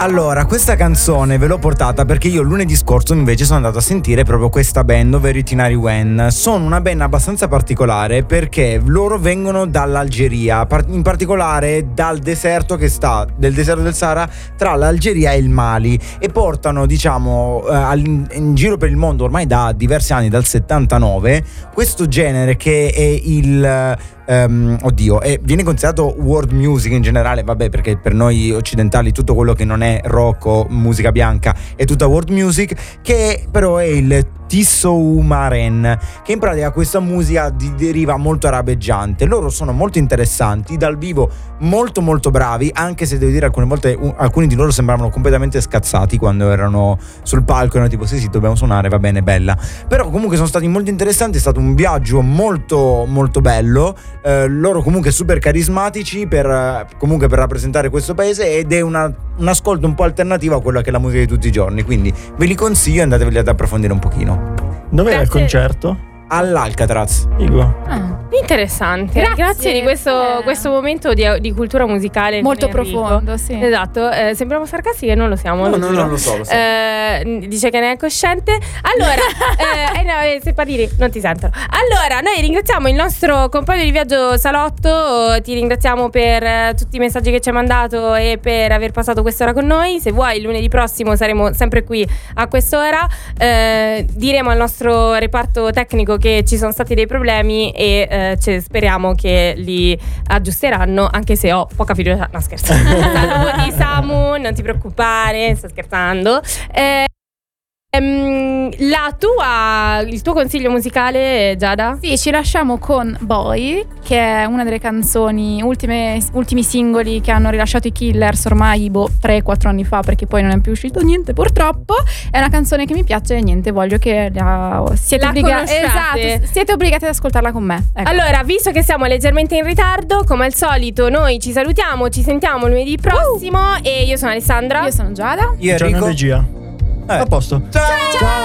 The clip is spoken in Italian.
Allora, questa canzone ve l'ho portata perché io lunedì scorso invece sono andato a sentire proprio questa band, ovvero i Tinari Wen. Sono una band abbastanza particolare perché loro vengono dall'Algeria, in particolare dal deserto del deserto del Sahara tra l'Algeria e il Mali, e portano, diciamo, in giro per il mondo ormai da diversi anni, dal 79, questo genere che è viene considerato world music in generale, vabbè, perché per noi occidentali tutto quello che non è rock o musica bianca è tutta world music, che però è il Tissoumaren, che in pratica questa musica deriva molto arabeggiante. Loro sono molto interessanti, dal vivo molto molto bravi, anche se devo dire alcune volte alcuni di loro sembravano completamente scazzati quando erano sul palco, erano tipo sì dobbiamo suonare, va bene, bella. Però comunque sono stati molto interessanti, è stato un viaggio molto molto bello. Loro comunque super carismatici per rappresentare questo paese, ed è un ascolto un po' alternativo a quella che è la musica di tutti i giorni, quindi ve li consiglio, andateveli ad approfondire un pochino. Dov'era il concerto? All'Alcatraz. Interessante. Grazie di questo momento di cultura musicale molto profondo, sì. Esatto, sembriamo sarcastici e non lo siamo. No, non lo so. Dice che ne è cosciente. Allora, se parli non ti sentono. Allora, noi ringraziamo il nostro compagno di viaggio Salotto, ti ringraziamo per tutti i messaggi che ci hai mandato e per aver passato quest'ora con noi. Se vuoi, lunedì prossimo saremo sempre qui a quest'ora. Diremo al nostro reparto tecnico che ci sono stati dei problemi e speriamo che li aggiusteranno, anche se ho poca fiducia. No, scherzo. Saluti Samu, non ti preoccupare, sto scherzando. Il tuo consiglio musicale, Giada? Sì, ci lasciamo con Boy, che è una delle canzoni ultimi singoli che hanno rilasciato i Killers ormai 3-4 anni fa, perché poi non è più uscito niente purtroppo. È una canzone che mi piace e niente, voglio che siete obbligati ad ascoltarla con me, ecco. Allora, visto che siamo leggermente in ritardo, come al solito noi ci salutiamo, ci sentiamo lunedì prossimo. E io sono Alessandra. Io sono Giada. Io Enrico. Regia. A posto. Ciao.